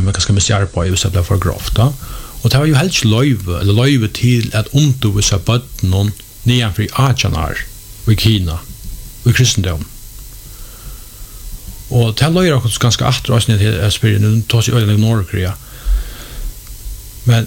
man ganska missar på hvis det blir for grovt da. Og det var jo helst løyve til at undervisa bøtten nedanfor i Ajanar i Kina, i kristendom. Og det løyer også ganske atter oss ned til Espirien, nu tar seg øyne i Nordkorea. Men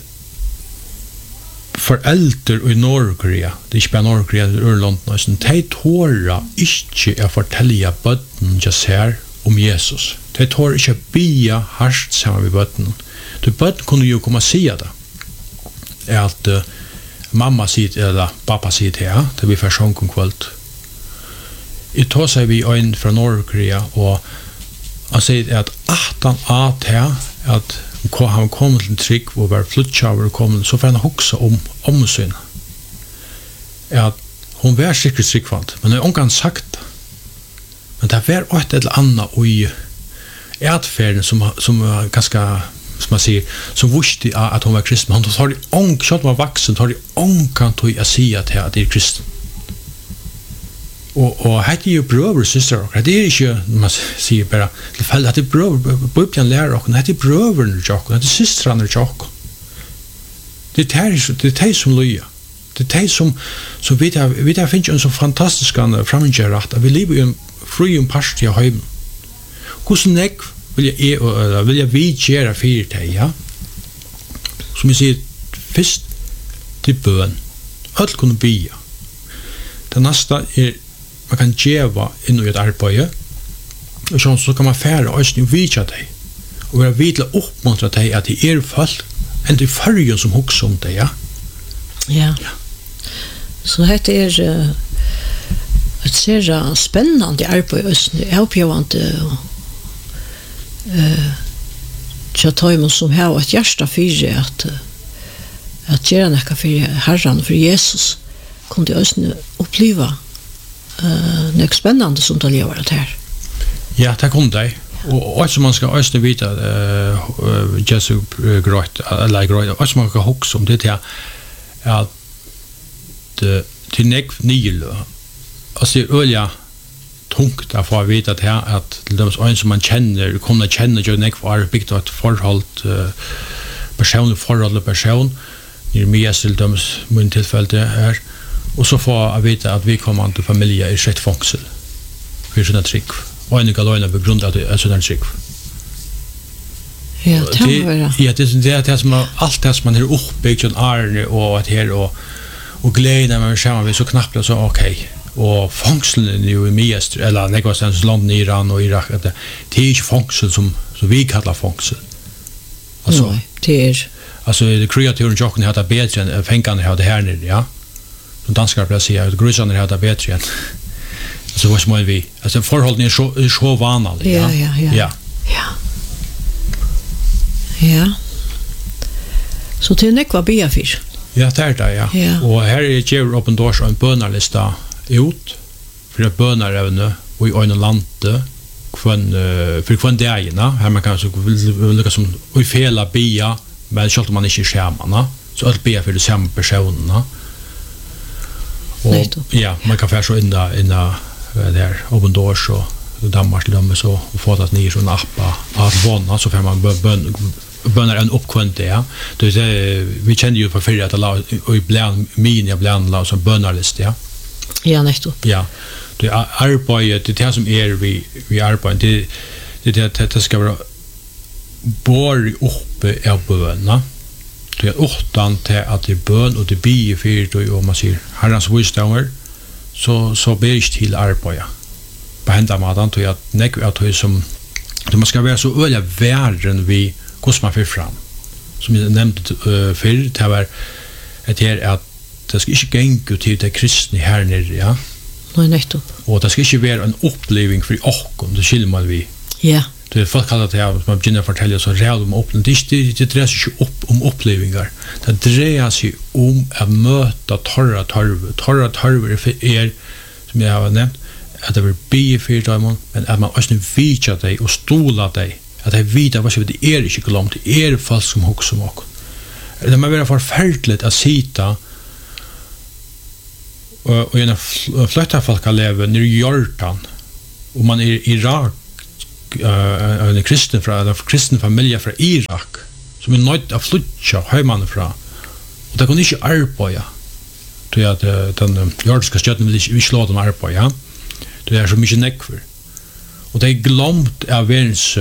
foreldre i Nordkorea, det er ikke bare Nordkorea, det er Ørland, de tårer ikke å fortelle bøtten jeg ser om Jesus. De tårer ikke å bia hardt sammen med bøtten. Bøtten kunne jo komme og si det. At mamma sier eller pappa sier det, det blir for sånn kvalt. I tar seg vi en fra Nordkorea, og han sier at 18 at her, at han kommer til en trygg og var flyttjaver og kommer, så får han hoksa om omsyn. At hun var sikkert tryggvant, men hun har ikke sagt det. Men det var et eller annet i atferden som var ganske, som man sier, som visste at hun var kristen. Han tar det ång, selv om han var vaksen, tar det ångkant til å si at det er kristen. Og hette er jo brøver og syster dere. Det er ikke, man sier bare, tilfeldig, hette er brøver, Bibelen lærer dere, hette er brøverne dere, hette er systrene dere. Det er de som løyer. Det er de som vi har finnet en så fantastisk fremgjøret, at vi lever i en fri parst i høyden. Hvordan vil jeg vi gjøre fire til, ja? Som jeg sier, først til bøn. Alt kunne bya. Det neste man kan djeva inn i et arbeid, og så kan man fære øyne og vidtja deg, og være vidtla oppmuntra deg at det er folk, enn det fargen som hokser om deg, ja? Ja. Så dette er et ser spennende arbeid, det er oppgjøvende, tja tøymen som har et hjärsta fyrir at gjøre nekka fyrir Herren, for Jesus, kunne øyne oppleva nek spennende som det lever det her. Ja, det kunne det. Og også man skal også vite Jesu grøyt, eller grøyt, også man skal hokse om det til at til nek nylø, altså det er øyla tungt å få vite at her, at det er en som man kjenner, kunne kjenne jo nek var bygd av et forhold, personlig forhold til person, Jeremias til dømes min tilfelle her, og så får jeg vite at vi kommer til familie i rett fangsel for sånne trygg og en ikke løgnet på grunn av det er sånne trygg. Ja, det må være. Ja, det er det som alt det som man har oppbygd og ærne og et her og gleden med skjermen så knappt så ok og fangselen er jo i Miest eller nekvastens land i Iran og Irak det er ikke fangsel som vi kallar fangsel altså, det er altså kreaturen jokken hadde bedre enn fengene hadde her nede, ja som danskar pleier å si at grusene hadde bedre enn altså hva som vi altså forholdene er så vanlig ja så til nekva bia fyr ja, det er det, ja og her er Gjør Open Doors og en bønarlista ut for at bønarevne og i øyne lande for kvann degene her man kan lykke som i fela bia men selv om man ikke er skjermene så alt bia for de samme personene og ja, man kan få inn der Open Doors og Danmark til dem og få det nye sånne appa av vånna så får man bønner en oppkvønt det, ja. Vi kjenner jo for fyrir at det la og i bland la som bønnerlist, ja. Ja, nettopp. Ja, det er arbeid, det er det som er vi arbeid, det skal være bor oppe av bønna. Det er åttan til at det er bøn og det blir fyrir og man sier herrens visdommer så ber ikke til arbeid på hendamaten til at nekv at det som man skal være så øyelig væren vi hvordan man får fram som jeg nevnte før det var at det skal ikke gjenge til det kristne her nere, ja. Nei, nettopp. Og det skal ikke være en oppleving for åkken, det skiljer man vi. Ja. Det er folk kallet det her, som man begynner å fortelle så real om oppleving. Det dreier seg ikke om opplevinger. Det dreier seg om å møte torra tarver. Torra tarver er, som jeg har nevnt, at det vil bli for dem, men at man også vidtjer deg og stoler deg. At jeg vet at det er ikke glemt, det er folk som hokser om åkken. Det må være forferdelig å sitte og en flytta folk har levet nere i Jordan og man er i Irak en kristen familie fra Irak som nødt å flytte hjemme fra. Og det kunne ikke arbeide. Det at den jordiske støtten vil ikke slå dem arbeid, ja. Det så mye nekver. Og det glemt av verdens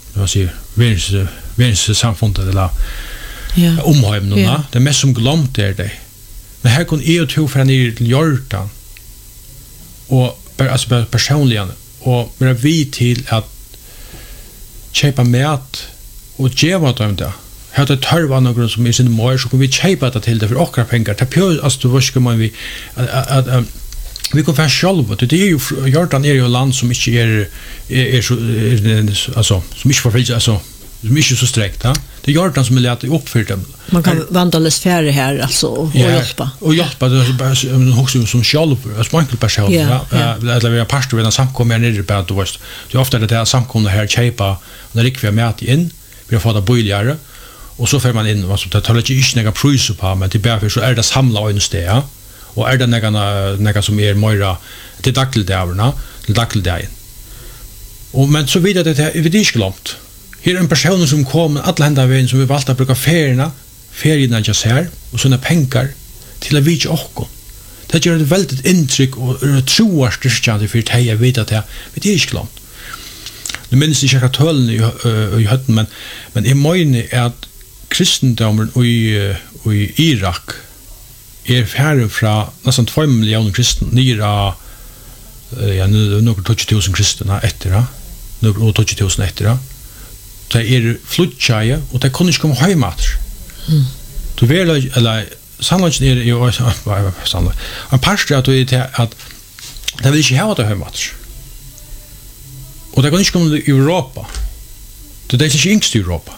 samfunnet, eller omhøymen, det mest som glemt det. Men her kunne jeg og to fra nere til Jordan, og altså personlig, og være vi til at kjøpe mat og gjøre dem det. Her det tørva noen som sin mor, så kunne vi kjøpe det til det for okra penger. Det pjør, altså, det var ikke man vi, vi kan være selv, det jo, Jordan jo land som ikke altså, som ikke forfølger, altså, som ikke så strekt, ja. Det Jordan som lett oppfyrt dem. Man kan vandales færre her, altså, og hjelpe. Og hjelpe, det også som selv, som enkelt person, ja. Eller vi har pastor ved en samkommer nere på, du vet, det ofte det her samkommer her kjøpe, og når ikke vi har med inn, vi har fått det bøyligere, og så får man inn, det tar ikke noen priser på, men til bare så det samlet øyne sted, ja. Og det noe som mer til dagligdagene, til dagligdagen. Men så videre det er ikke glemt. Her en person som kom med alle hendene veien som vi valgte å bruke feriene ikke ser, og sånne penger, til å vite åkken. Det gjør et veldig inntrykk og troer styrkjende for det jeg vet at det er ikke glemt. Nu minns ikke akkurat tølene i høtten, men jeg mener at kristendommen i Irak færre fra nesten 2 millioner kristne, nere noen 20.000 kristne etter, noen 20.000 etter. Det flyttjeie, og det kunne ikke komme hjemme etter. Du vet, eller sannleggen jo sannleggen. En parst at det vil ikke ha det hjemme etter. Og det kunne ikke komme i Europa. Det er ikke yngst i Europa.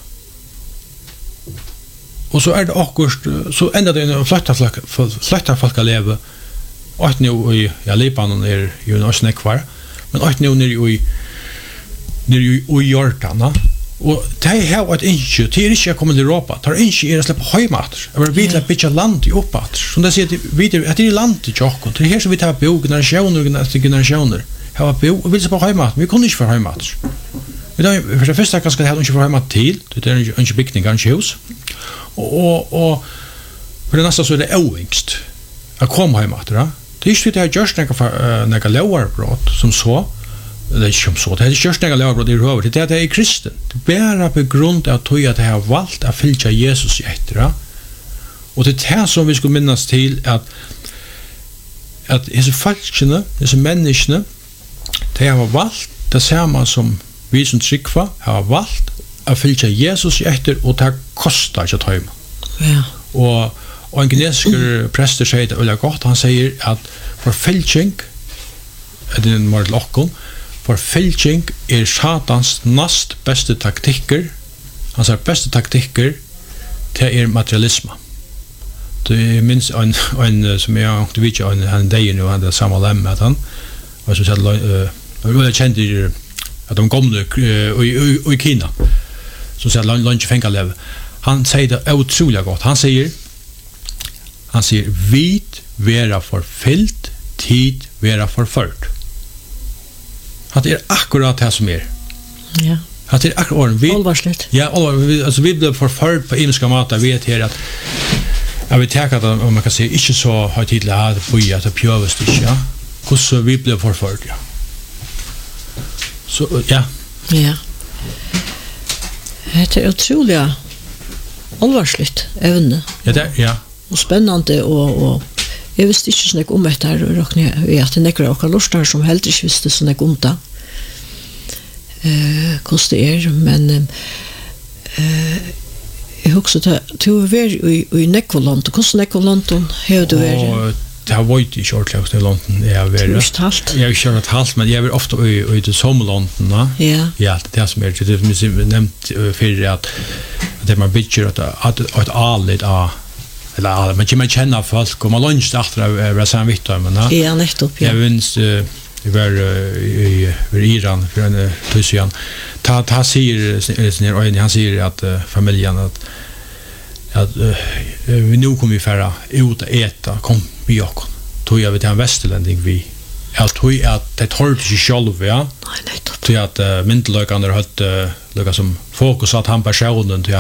Og så det akkurat, så enda det en flytta folk å leve, og nå i Libanon jo nesten ekvar, men og nå nere i Jordan, og det har et innskje, det ikke kommet til Europa, det innskje å slippe høymater, jeg vil vite å bytte land i oppater, som det sier, det land i tjokken, det her som vi tar bo, generasjoner etter generasjoner, har bo, og vil se på høymater, vi kunne ikke få høymater. For det første skal det ikke få høymater til, det ikke bygning, ikke hus, og for det neste så det ovingst å komme høymater, det ikke det har gjørst noen lovarbrott som så, det ikke som så, det har gjørst noen lovarbrott i røver, det er kristen, det bare på grunn av at det har valgt å fylke Jesus i etter, og det er det som vi skulle minnes til at disse folkene, disse menneskene, de har valgt det samme som vi som tryggva har valgt å fylke Jesus i etter, og det kostar ikke å ta hjemme. Ja. Og en kinesisk prester sier det veldig godt, han sier at forfylking, det er mer lokken, forfylking Satans nast beste taktikker, han sier beste taktikker, det materialisme. Det minns en som jeg vet ikke, han deg nå, han er samme lem med han, og så sier det kjente at de kom i Kina, som sier lunch fengaleve. Han sier det utrolig godt. Han sier vit vera forfyllt, tid vera forført. Det akkurat det som Ja. Det akkurat Alvarsligt. Ja, altså vi ble forført på imenska mat, jeg vet her at jeg vil tenke at om man kan si ikke så høytidlig at det bøyer, at det pjøvest ikke, ja. Hvordan vi ble forført, ja. Så, ja. Ja. Det utrolig alvarsligt evne. Ja, det ja. Og spennende, og jeg visste ikke sånn jeg om etter her, og vi at det nekker av lortar som heller ikke visste sånn jeg om det. Hvordan det men jeg husker til å være i Nekvoland, hvordan Nekvoland har du vært? Det har vært i kjørtlægst i London. Jeg har ikke kjørt halvt, men jeg har ofte i det som London. Ja, det er det som det er nevnt for at det man bygger et alit av, eller man kjenner folk, og man lønner etter å være sammen vidt av, men ja, nettopp, ja. Jeg vinst vi var i Iran for en tusen. Ta sier han sier at familjen at vi nå kommer vi færre ut og eta, kom vi okken. Tog jeg til en vesterlending vi att tog att det håller sig själv, ja. Nei, nettopp. Till att myndlökan har haft lika som fokus att han personen till